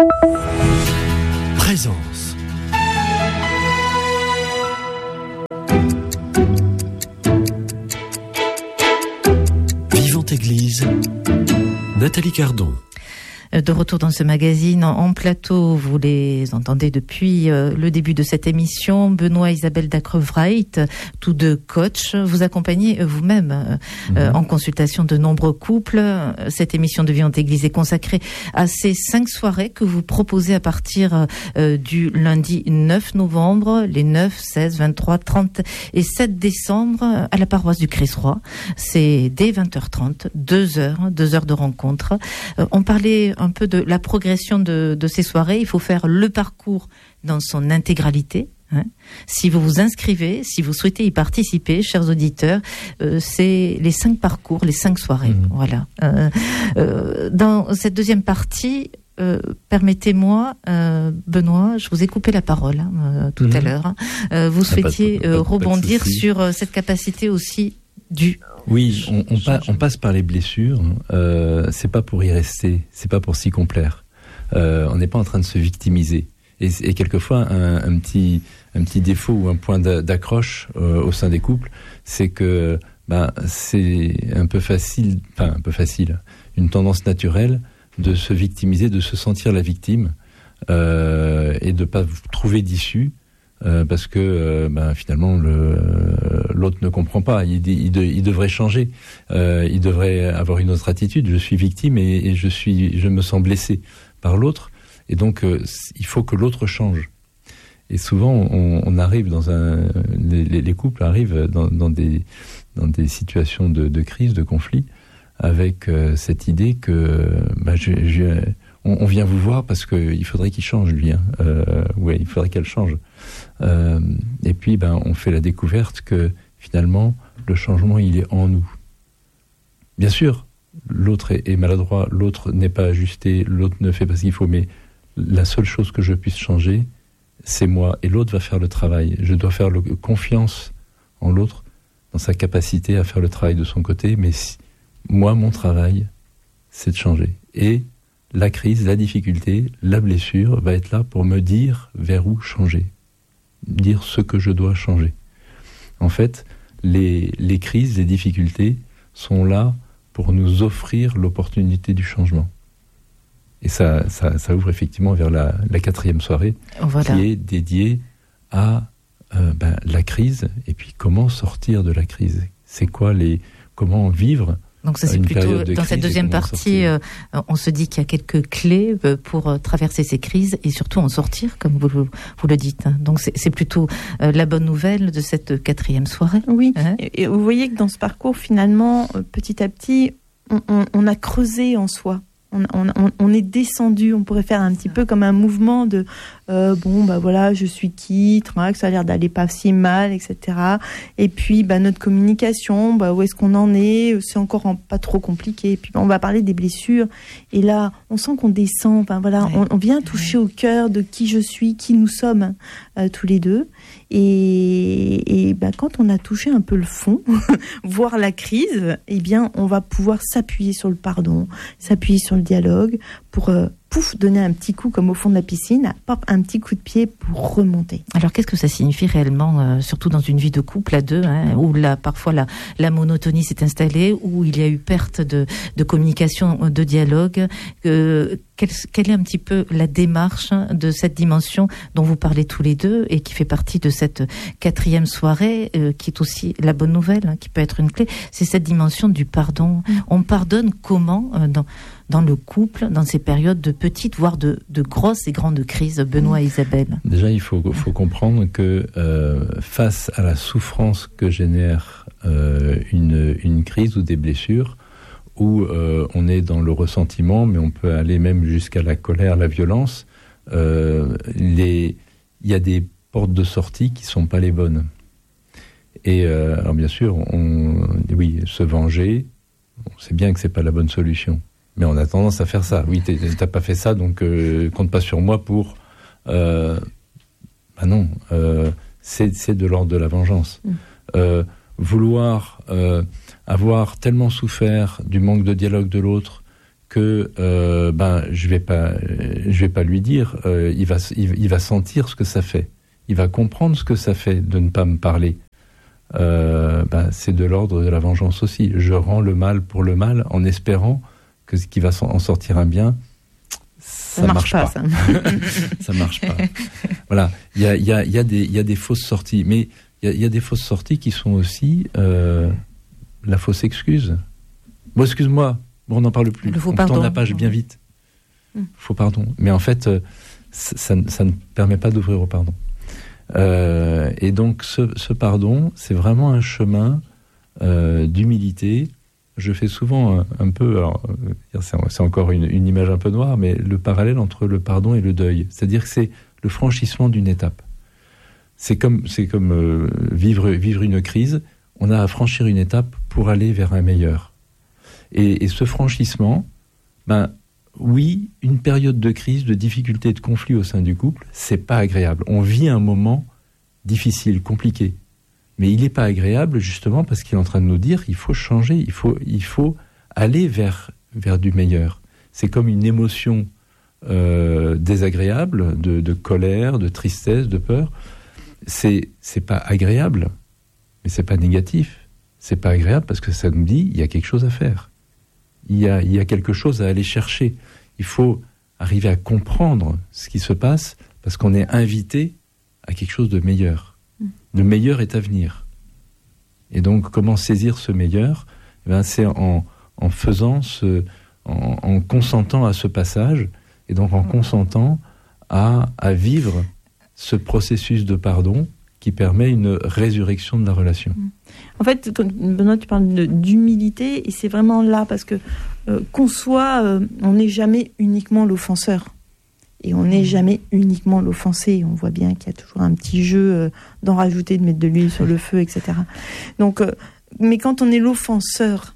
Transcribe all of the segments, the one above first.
Présence. Vivante Église, Nathalie Cardon. De retour dans ce magazine en plateau, vous les entendez depuis le début de cette émission, Benoît et Isabelle Dacrevrait, tous deux coachs. Vous accompagnez vous-même en consultation de nombreux couples. Cette émission de Vivante Église est consacrée à ces 5 soirées que vous proposez à partir du lundi 9 novembre, les 9, 16, 23, 30 et 7 décembre à la paroisse du Christ-Roi. C'est dès 20h30, 2 heures de rencontre. On parlait un peu de la progression de ces soirées. Il faut faire le parcours dans son intégralité. Si vous vous inscrivez, si vous souhaitez y participer, chers auditeurs, c'est les 5 parcours, les 5 soirées. Voilà. Dans cette deuxième partie, permettez-moi, Benoît, je vous ai coupé la parole tout à l'heure. Vous souhaitiez rebondir sur cette capacité aussi du... Oui, on passe par les blessures. C'est pas pour y rester, c'est pas pour s'y complaire. On n'est pas en train de se victimiser. Et quelquefois, un petit défaut ou un point d'accroche au sein des couples, c'est que c'est un peu facile, une tendance naturelle de se victimiser, de se sentir la victime et de pas trouver d'issue. Parce que finalement l'autre ne comprend pas, il devrait changer, il devrait avoir une autre attitude. Je suis victime et je me sens blessé par l'autre, et donc il faut que l'autre change. Et souvent on arrive les couples arrivent dans des situations de crise, de conflit, avec cette idée que on vient vous voir parce qu'il faudrait qu'il change, lui. Ouais, il faudrait qu'elle change. Et puis, on fait la découverte que finalement, le changement, il est en nous. Bien sûr, l'autre est maladroit, l'autre n'est pas ajusté, l'autre ne fait pas ce qu'il faut, mais la seule chose que je puisse changer, c'est moi. Et l'autre va faire le travail. Je dois faire confiance en l'autre, dans sa capacité à faire le travail de son côté, mais moi, mon travail, c'est de changer. Et la crise, la difficulté, la blessure va être là pour me dire vers où changer, dire ce que je dois changer. En fait, les crises, les difficultés sont là pour nous offrir l'opportunité du changement. Et ça ouvre effectivement vers la 4e soirée, qui est dédiée à la crise, et puis comment sortir de la crise. C'est quoi comment vivre. Donc ça, c'est plutôt dans cette deuxième partie, on se dit qu'il y a quelques clés pour traverser ces crises et surtout en sortir, comme vous le dites. Donc c'est plutôt la bonne nouvelle de cette 4e soirée. Oui, et vous voyez que dans ce parcours, finalement, petit à petit, on a creusé en soi. On est descendu, on pourrait faire un petit peu comme un mouvement de voilà, je suis quitte, que ça a l'air d'aller pas si mal, etc. Et puis notre communication, où est-ce qu'on en est, c'est encore pas trop compliqué. Et puis on va parler des blessures. Et là, on sent qu'on descend. On vient toucher au cœur de qui je suis, qui nous sommes tous les deux. Et quand on a touché un peu le fond, voire la crise, on va pouvoir s'appuyer sur le pardon, s'appuyer sur le dialogue pour donner un petit coup comme au fond de la piscine, un petit coup de pied pour remonter. Alors qu'est-ce que ça signifie réellement, surtout dans une vie de couple à deux, où parfois la monotonie s'est installée, où il y a eu perte de communication, de dialogue. Quelle est un petit peu la démarche de cette dimension dont vous parlez tous les deux et qui fait partie de cette 4e soirée, qui est aussi la bonne nouvelle, qui peut être une clé, c'est cette dimension du pardon. On pardonne comment dans le couple, dans ces périodes de petites, voire de grosses et grandes crises, Benoît et Isabelle? Déjà, il faut comprendre que face à la souffrance que génère une crise ou des blessures, où on est dans le ressentiment, mais on peut aller même jusqu'à la colère, la violence, il y a des portes de sortie qui ne sont pas les bonnes. Et alors bien sûr, se venger, on sait bien que ce n'est pas la bonne solution. Mais on a tendance à faire ça. Oui, t'as pas fait ça, donc compte pas sur moi pour... non, c'est de l'ordre de la vengeance. Vouloir avoir tellement souffert du manque de dialogue de l'autre que je vais pas lui dire. Il va sentir ce que ça fait. Il va comprendre ce que ça fait de ne pas me parler. C'est de l'ordre de la vengeance aussi. Je rends le mal pour le mal en espérant que ce qui va en sortir un bien. Ça marche pas. Ça. Ça marche pas. Voilà. Il y a des fausses sorties, mais il y a des fausses sorties qui sont aussi la fausse excuse. Bon, excuse-moi. Bon, on n'en parle plus. On tourne la page bien vite. Faux pardon. Mais en fait, ça ne permet pas d'ouvrir au pardon. Et donc, ce pardon, c'est vraiment un chemin d'humilité. Je fais souvent un peu, alors c'est encore une image un peu noire, mais le parallèle entre le pardon et le deuil. C'est-à-dire que c'est le franchissement d'une étape. C'est comme vivre une crise. On a à franchir une étape pour aller vers un meilleur. Et ce franchissement, oui, une période de crise, de difficulté, de conflit au sein du couple, c'est pas agréable. On vit un moment difficile, compliqué. Mais il n'est pas agréable justement parce qu'il est en train de nous dire il faut changer, il faut aller vers du meilleur. C'est comme une émotion désagréable, de colère, de tristesse, de peur. C'est pas agréable, mais c'est pas négatif. C'est pas agréable parce que ça nous dit il y a quelque chose à faire. Il y a quelque chose à aller chercher. Il faut arriver à comprendre ce qui se passe parce qu'on est invité à quelque chose de meilleur. Le meilleur est à venir. Et donc, comment saisir ce meilleur ? C'est en faisant en consentant à ce passage, et donc en consentant à vivre ce processus de pardon qui permet une résurrection de la relation. En fait, Benoît, tu parles d'humilité, et c'est vraiment là, parce que on n'est jamais uniquement l'offenseur. Et on n'est jamais uniquement l'offensé. On voit bien qu'il y a toujours un petit jeu d'en rajouter, de mettre de l'huile sur le feu, etc. Donc, mais quand on est l'offenseur,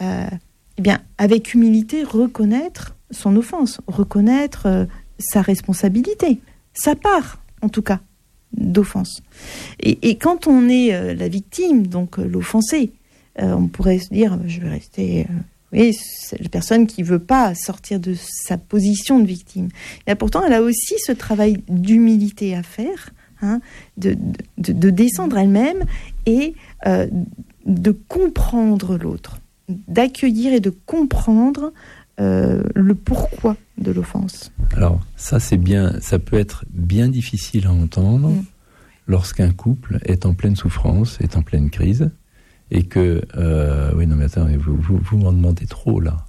avec humilité, reconnaître son offense, reconnaître sa responsabilité, sa part, en tout cas, d'offense. Et quand on est la victime, donc l'offensé, on pourrait se dire, je vais rester... Oui, c'est la personne qui ne veut pas sortir de sa position de victime. Et pourtant, elle a aussi ce travail d'humilité à faire, de descendre elle-même et de comprendre l'autre, d'accueillir et de comprendre le pourquoi de l'offense. Alors, ça peut être bien difficile à entendre lorsqu'un couple est en pleine souffrance, est en pleine crise. Et que oui, non mais attends, vous m'en demandez trop là.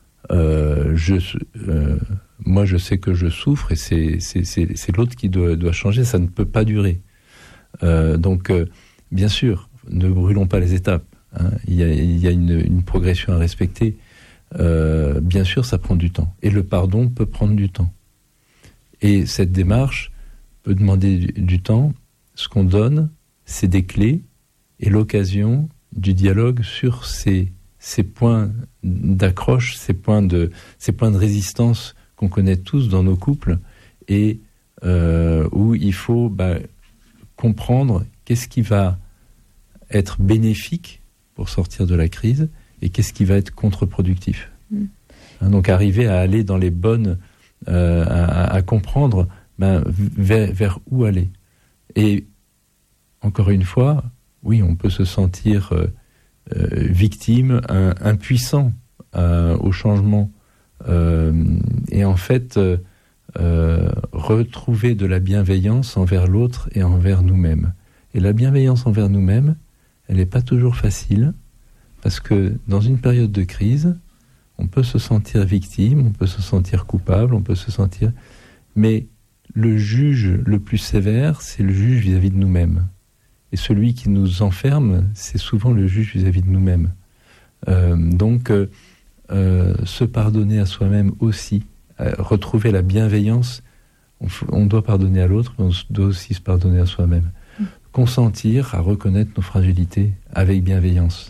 Moi je sais que je souffre et c'est l'autre qui doit changer, ça ne peut pas durer. Donc bien sûr, ne brûlons pas les étapes. Il y a une progression à respecter. Bien sûr, ça prend du temps. Et le pardon peut prendre du temps. Et cette démarche peut demander du temps. Ce qu'on donne, c'est des clés et l'occasion du dialogue sur ces points d'accroche, ces points de résistance qu'on connaît tous dans nos couples et où il faut comprendre qu'est-ce qui va être bénéfique pour sortir de la crise et qu'est-ce qui va être contre-productif. Donc arriver à aller dans les bonnes, à comprendre vers où aller. Et encore une fois, oui, on peut se sentir victime, impuissant au changement. Et en fait, retrouver de la bienveillance envers l'autre et envers nous-mêmes. Et la bienveillance envers nous-mêmes, elle n'est pas toujours facile, parce que dans une période de crise, on peut se sentir victime, on peut se sentir coupable, on peut se sentir... Mais le juge le plus sévère, c'est le juge vis-à-vis de nous-mêmes. Et celui qui nous enferme, c'est souvent le juge vis-à-vis de nous-mêmes. Donc, se pardonner à soi-même aussi, retrouver la bienveillance, on doit pardonner à l'autre, mais on doit aussi se pardonner à soi-même. Consentir à reconnaître nos fragilités avec bienveillance.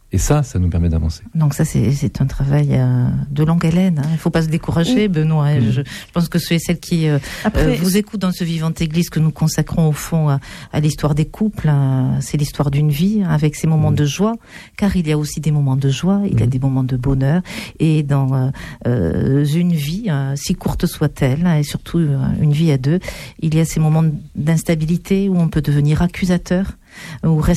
Et ça nous permet d'avancer. Donc ça, c'est un travail de longue haleine. Il ne faut pas se décourager, Benoît. Je pense que ceux et celles qui vous écoutent dans ce Vivante Église que nous consacrons au fond à l'histoire des couples, c'est l'histoire d'une vie avec ses moments de joie, car il y a aussi des moments de joie, il y a des moments de bonheur. Et dans une vie, si courte soit-elle, et surtout une vie à deux, il y a ces moments d'instabilité où on peut devenir accusateur, ou